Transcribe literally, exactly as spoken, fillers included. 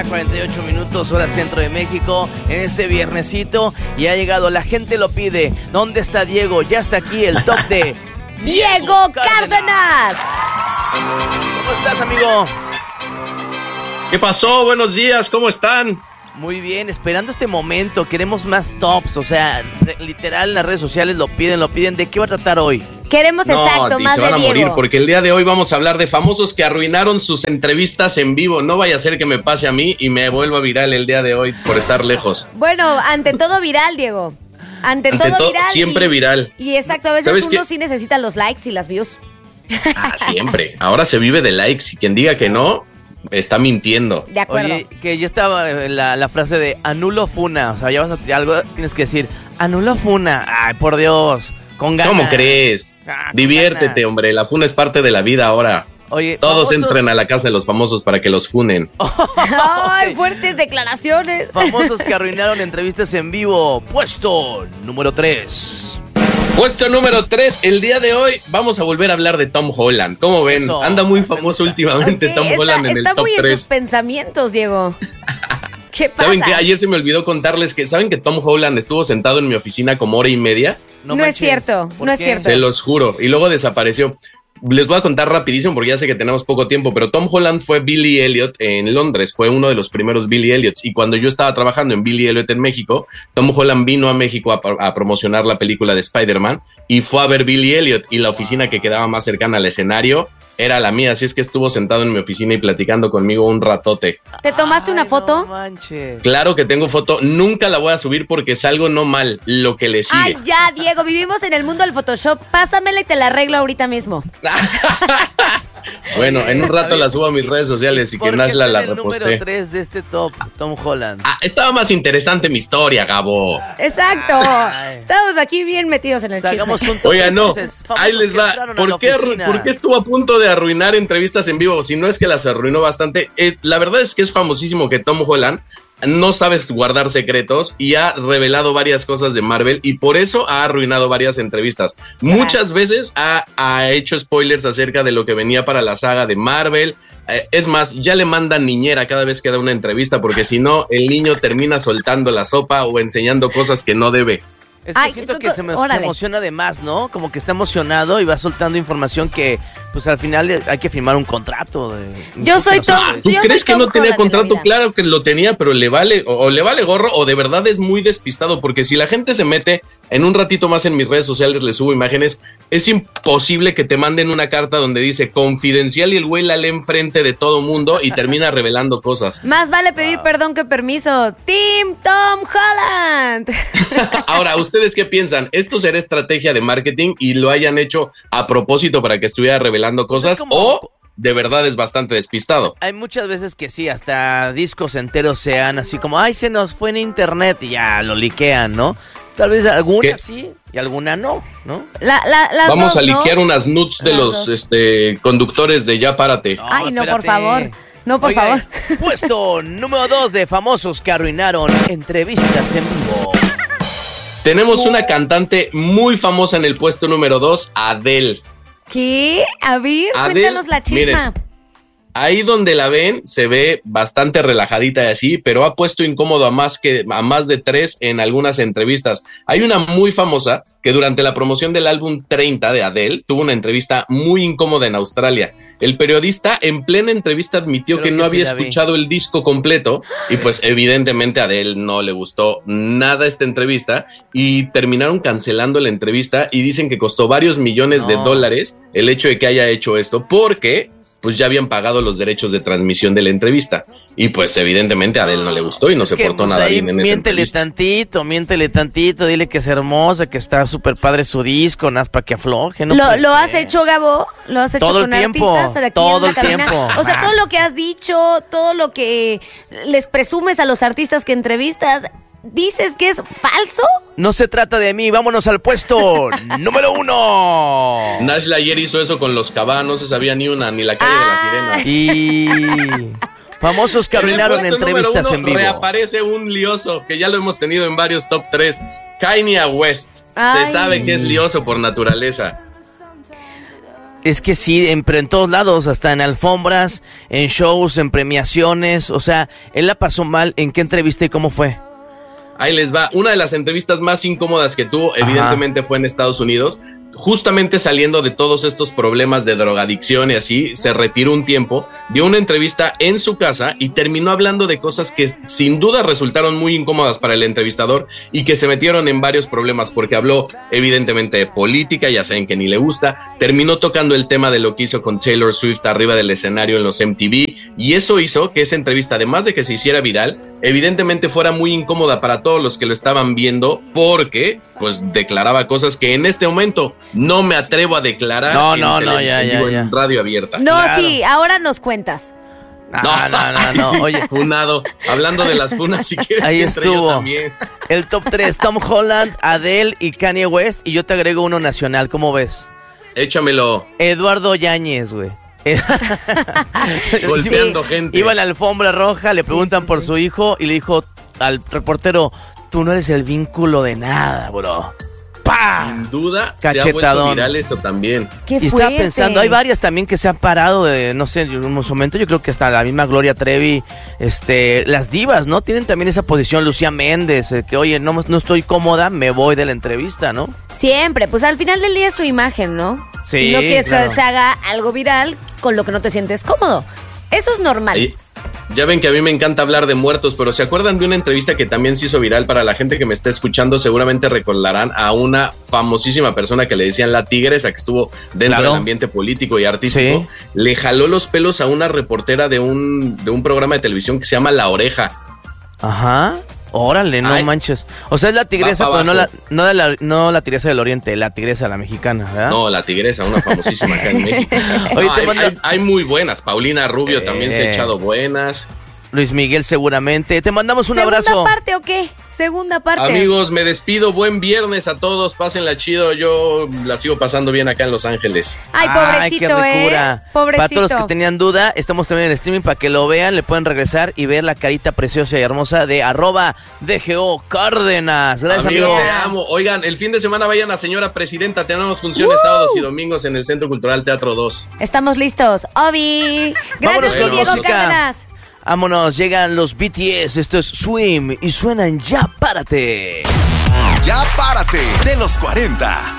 cuarenta y ocho minutos, hora centro de México, en este viernesito. Y ha llegado, la gente lo pide. ¿Dónde está Diego? Ya está aquí el top de Diego Cárdenas. ¿Cómo estás, amigo? ¿Qué pasó? Buenos días, ¿cómo están? Muy bien, esperando este momento. Queremos más tops, o sea, re- literal en las redes sociales lo piden, lo piden. ¿De qué va a tratar hoy? Queremos No, exacto, y más se de van a Diego. morir porque el día de hoy vamos a hablar de famosos que arruinaron sus entrevistas en vivo. No vaya a ser que me pase a mí y me vuelva viral el día de hoy por estar lejos. Bueno, ante todo viral, Diego. Ante, Ante todo todo, viral. siempre y, viral. Y exacto, a veces ¿Sabes uno qué? sí necesita los likes y las views. Ah, siempre. Ahora se vive de likes y quien diga que no, está mintiendo. De acuerdo. Oye, que ya estaba eh, la, la frase de anulo funa. O sea, ya vas a tirar algo, tienes que decir anulo funa. Ay, por Dios, con ganas. ¿Cómo crees? Ah, con Diviértete, ganas. hombre. La funa es parte de la vida ahora. Oye, Todos famosos- entren a la casa de los famosos para que los funen. Ay, fuertes declaraciones. Famosos que arruinaron entrevistas en vivo. Puesto número tres. Puesto número tres, el día de hoy vamos a volver a hablar de Tom Holland. ¿Cómo ven? Eso, Anda muy me famoso gusta. últimamente Ok, Tom está, Holland en está el top muy en tus tres. pensamientos, Diego. ¿Qué pasa? ¿Saben qué? Ayer se me olvidó contarles que ¿saben que Tom Holland estuvo sentado en mi oficina como hora y media? No es manches. cierto, ¿Por no es qué? cierto. Se los juro. Y luego desapareció. Les voy a contar rapidísimo porque ya sé que tenemos poco tiempo, pero Tom Holland fue Billy Elliot en Londres, fue uno de los primeros Billy Elliots. Y cuando yo estaba trabajando en Billy Elliot en México, Tom Holland vino a México a, a promocionar la película de Spider-Man y fue a ver Billy Elliot, y la oficina que quedaba más cercana al escenario era la mía, así es que estuvo sentado en mi oficina y platicando conmigo un ratote. ¿Te tomaste una Ay, foto? No manches. Claro que tengo foto, nunca la voy a subir porque salgo no mal, lo que le sigue. Ay, ya, Diego, vivimos en el mundo del Photoshop. Pásamela y te la arreglo ahorita mismo. Bueno, en un rato la subo a mis redes sociales y que ¿Por qué Nashla está la en el número reposte. tres de este top, Tom Holland? Ah, estaba más interesante mi historia, Gabo. Exacto. Ay. Estamos aquí bien metidos en el chisme. Hagamos un top. Oiga, no, entonces, famosos ahí les que va. entraron a la ¿Por qué, arru- oficina. ¿Por qué estuvo a punto de arruinar entrevistas en vivo? Si no es que las arruinó bastante. Eh, la verdad es que es famosísimo que Tom Holland no sabe guardar secretos y ha revelado varias cosas de Marvel y por eso ha arruinado varias entrevistas. Muchas veces ha, ha hecho spoilers acerca de lo que venía para la saga de Marvel. Eh, es más, ya le mandan niñera cada vez que da una entrevista porque si no, el niño termina soltando la sopa o enseñando cosas que no debe. Es que Ay, siento tú- que tú- se, me, se órale. emociona de más, ¿no? Como que está emocionado y va soltando información que, pues al final le- hay que firmar un contrato. De, Yo soy no sé, Tom- pues, ¿Tú Yo crees soy que Tom no tenía Holland en la contrato? vida. Claro que lo tenía, pero le vale o, o le vale gorro o de verdad es muy despistado porque si la gente se mete en un ratito más en mis redes sociales, le subo imágenes, es imposible que te manden una carta donde dice confidencial y el güey la lee enfrente de todo mundo y termina revelando cosas. Más vale pedir perdón que permiso. Team Tom Holland. Ahora, ¿ustedes qué piensan? ¿Esto será estrategia de marketing y lo hayan hecho a propósito para que estuviera revelando Pues cosas es como- o de verdad es bastante despistado? Hay muchas veces que sí, hasta discos enteros sean así como, ay, se nos fue en internet y ya lo liquean, ¿no? Tal vez alguna ¿Qué? sí y alguna no, ¿no? La, la, las Vamos dos, a ¿no? liquear unas nuts de Las los dos. este, conductores de Ya Párate. Ay, no, por espérate. favor. No, por Oiga, favor. Puesto número dos de famosos que arruinaron entrevistas en vivo. Tenemos una cantante muy famosa en el puesto número dos, Adele. ¿Qué? A ver, Adele, cuéntanos la chisma. miren. Ahí donde la ven se ve bastante relajadita y así, pero ha puesto incómodo a más que a más de tres en algunas entrevistas. Hay una muy famosa que durante la promoción del álbum treinta de Adele tuvo una entrevista muy incómoda en Australia. El periodista en plena entrevista admitió Creo que que no sí había la vi. escuchado el disco completo y pues evidentemente a Adele no le gustó nada esta entrevista y terminaron cancelando la entrevista y dicen que costó varios millones de No. dólares el hecho de que haya hecho esto porque pues ya habían pagado los derechos de transmisión de la entrevista. Y pues evidentemente a Adele no le gustó y no Es se que, portó pues, nada ahí bien en esa miéntele entrevista. tantito, miéntele tantito, dile que es hermosa, que está súper padre su disco, nada más para que afloje. No lo puede lo has ser. hecho, Gabo. Lo has hecho Todo el con tiempo, artistas de aquí todo en la el cabina. tiempo. O sea, Ah. todo lo que has dicho, todo lo que les presumes a los artistas que entrevistas, ¿dices que es falso? No se trata de mí, vámonos al puesto número uno. Nashla ayer hizo eso con los Cabá, no se sabía ni una, ni la calle Ah. de las sirenas. Y famosos que En el arruinaron puesto entrevistas número en uno vivo. reaparece un lioso, que ya lo hemos tenido en varios top tres. Kanye West. Ay. Se sabe que es lioso por naturaleza. Es que sí, en, pero en todos lados, hasta en alfombras, en shows, en premiaciones, o sea, él la pasó mal. ¿En qué entrevista y cómo fue? Ahí les va. Una de las entrevistas más incómodas que tuvo, Ajá. evidentemente, fue en Estados Unidos. Justamente saliendo de todos estos problemas de drogadicción y así, se retiró un tiempo, dio una entrevista en su casa y terminó hablando de cosas que sin duda resultaron muy incómodas para el entrevistador y que se metieron en varios problemas, porque habló evidentemente de política, ya saben que ni le gusta, terminó tocando el tema de lo que hizo con Taylor Swift arriba del escenario en los M T V, y eso hizo que esa entrevista, además de que se hiciera viral, evidentemente fuera muy incómoda para todos los que lo estaban viendo, porque pues declaraba cosas que en este momento no me atrevo a declarar. No, en no, tele, no, ya, en ya, vivo, ya. en radio abierta. No, Claro. sí, ahora nos cuentas. No, no, no, no, no. Oye, Funado. Hablando de las funas, si quieres. ahí que entre yo estuvo. también. El top tres, Tom Holland, Adele y Kanye West. Y yo te agrego uno nacional, ¿cómo ves? Échamelo. Eduardo Yáñez, güey. Golpeando gente. Iba a la alfombra roja, le preguntan por su hijo y le dijo al reportero, tú no eres el vínculo de nada, bro. ¡Pah! Sin duda se ha vuelto Cachetadón. viral eso también. Qué Y estaba fuerte. pensando, hay varias también que se han parado de, no sé, en un momento yo creo que hasta la misma Gloria Trevi, este, las divas, ¿no? Tienen también esa posición, Lucía Méndez, eh, que oye, no, no estoy cómoda, me voy de la entrevista, ¿no? Siempre, pues al final del día es su imagen, ¿no? Sí, Y no quieres claro. que se haga algo viral con lo que no te sientes cómodo. Eso es normal. Y ya ven que a mí me encanta hablar de muertos, pero ¿se acuerdan de una entrevista que también se hizo viral? Para la gente que me está escuchando, seguramente recordarán a una famosísima persona que le decían la tigresa, que estuvo dentro Claro. del ambiente político y artístico. Sí. Le jaló los pelos a una reportera de un, de un programa de televisión que se llama La Oreja. Ajá. Órale, no Ay. manches. O sea, es la tigresa, Va pa' pero no la, abajo. no, de la, no la tigresa del oriente, la tigresa, la mexicana, ¿verdad? No, la tigresa, una famosísima acá en México. Oye, No, te hay, mando- hay- hay muy buenas. Paulina Rubio Eh. también se ha echado buenas. Luis Miguel seguramente. Te mandamos un ¿Segunda abrazo. parte o qué? Segunda parte. Amigos, me despido. Buen viernes a todos. Pásenla chido. Yo la sigo pasando bien acá en Los Ángeles. Ay, pobrecito, qué ricura. ¿eh? Pobrecito. Para todos los que tenían duda, estamos también en el streaming para que lo vean, le pueden regresar y ver la carita preciosa y hermosa de arroba D G O Cárdenas. Gracias, Amigo, amigo. te amo. Oigan, el fin de semana vayan a Señora Presidenta. Tenemos funciones ¡Woo! sábados y domingos en el Centro Cultural Teatro dos. Estamos listos. Obi. Vámonos Gracias, con mi Diego música. Cárdenas. Vámonos, llegan los B T S, esto es Swim y suenan Ya Párate. Ya párate de los cuarenta.